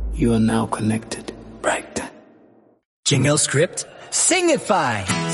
You are now connected. Right. Jingle script, singify.